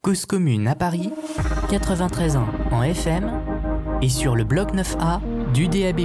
Cause commune à Paris, 93 ans en FM et sur le bloc 9A du DAB+.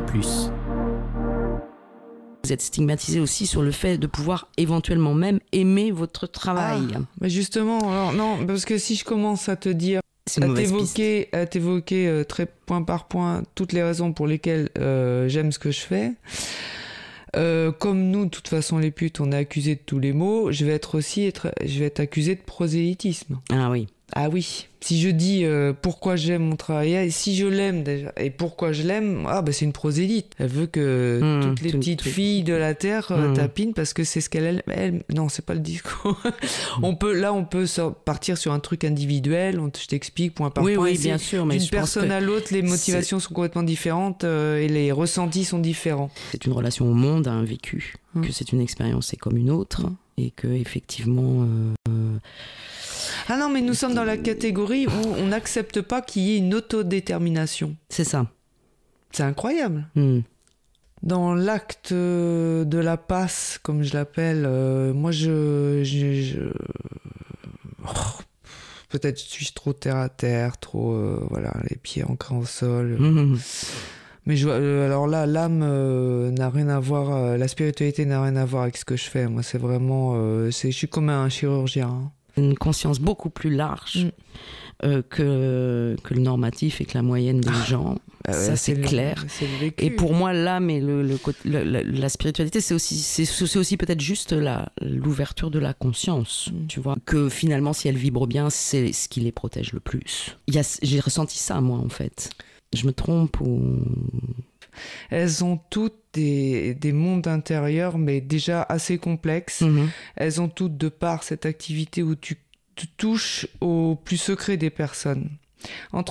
Vous êtes stigmatisé aussi sur le fait de pouvoir éventuellement même aimer votre travail. Bah justement, alors non, parce que si je commence à te dire, à t'évoquer très point par point toutes les raisons pour lesquelles j'aime ce que je fais, comme nous, de toute façon, les putes, on est accusés de tous les maux, je vais être accusé de prosélytisme. Ah oui. Ah oui. Si je dis pourquoi j'aime mon travail, si je l'aime déjà, et pourquoi je l'aime, c'est une prosélyte. Elle veut que toutes les petites filles de la Terre tapinent parce que c'est ce qu'elle aime. Non, c'est pas le discours. on peut partir sur un truc individuel, je t'explique point par point. Oui, bien sûr. Mais d'une personne à l'autre, les motivations sont complètement différentes et les ressentis sont différents. C'est une relation au monde, à un vécu, que c'est une expérience et comme une autre, et que effectivement... Ah non, mais nous sommes dans la catégorie où on n'accepte pas qu'il y ait une autodétermination. C'est ça. C'est incroyable. Dans l'acte de la passe, comme je l'appelle, moi peut-être suis-je trop terre à terre, trop les pieds ancrés au sol. Mais alors là, l'âme n'a rien à voir, la spiritualité n'a rien à voir avec ce que je fais. Moi, c'est vraiment, je suis comme un chirurgien. Hein. Une conscience beaucoup plus large que le normatif et que la moyenne des gens. Ça, c'est clair. Et pour moi, l'âme et la spiritualité, c'est aussi peut-être juste l'ouverture de la conscience. Tu vois, que finalement, si elle vibre bien, c'est ce qui les protège le plus. J'ai ressenti ça, moi, en fait. Je me trompe ou... Elles ont toutes des mondes intérieurs, mais déjà assez complexes. Elles ont toutes, de par cette activité où tu touches au plus secret des personnes.